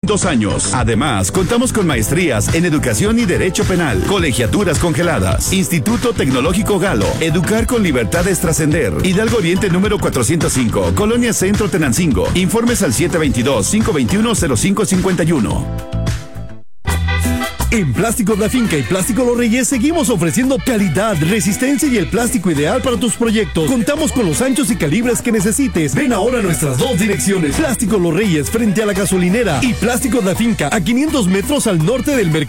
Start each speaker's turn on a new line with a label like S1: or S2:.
S1: 2 años. Además, contamos con maestrías en Educación y Derecho Penal, colegiaturas congeladas. Instituto Tecnológico Galo, Educar con Libertad es Trascender. Hidalgo Oriente número 405, Colonia Centro Tenancingo. Informes al 722-521-0551.
S2: En Plásticos La Finca y Plástico Los Reyes seguimos ofreciendo calidad, resistencia y el plástico ideal para tus proyectos. Contamos con los anchos y calibres que necesites. Ven ahora a nuestras 2 direcciones. Plásticos Los Reyes frente a la gasolinera y Plásticos La Finca a 500 metros al norte del mercado